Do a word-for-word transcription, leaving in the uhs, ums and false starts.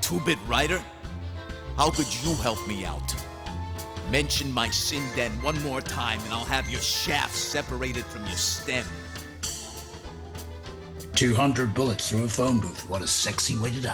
two-bit writer? How could you help me out? Mention my sin den one more time and I'll have your shaft separated from your stem. two hundred bullets through a phone booth. What a sexy way to die.